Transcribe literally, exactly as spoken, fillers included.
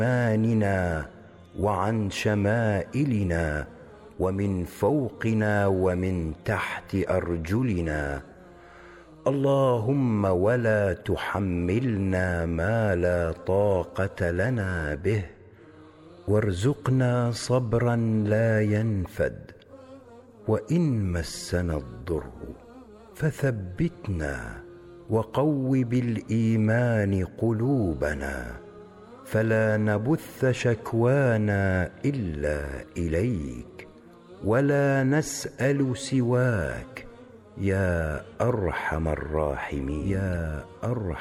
أيماننا وعن شمائلنا ومن فوقنا ومن تحت أرجلنا. اللهم ولا تحملنا ما لا طاقة لنا به، وارزقنا صبرا لا ينفد. وإن مسنا الضر فثبتنا وقو بالإيمان قلوبنا، فلا نبث شكوانا إلا إليك، ولا نسأل سواك يا أرحم الراحمين. يا أرحم